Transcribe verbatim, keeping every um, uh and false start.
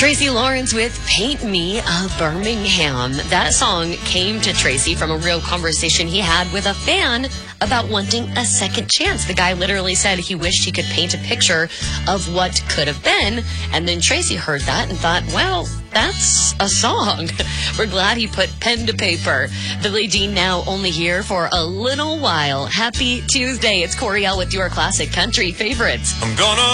Tracy Lawrence with Paint Me of Birmingham. That song came to Tracy from a real conversation he had with a fan about wanting a second chance. The guy literally said he wished he could paint a picture of what could have been. And then Tracy heard that and thought, well, that's a song. We're glad he put pen to paper. Billie Jean now only here for a little while. Happy Tuesday. It's Coriel with your classic country favorites. I'm gonna